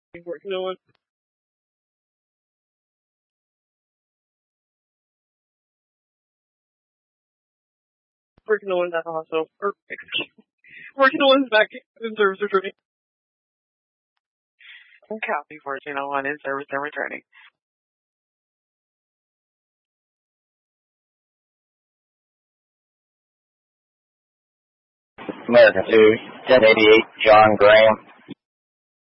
Working on 1 at the hospital. Working on back in service returning. Copy 1401 in service and returning. American 2, 1088, John Graham.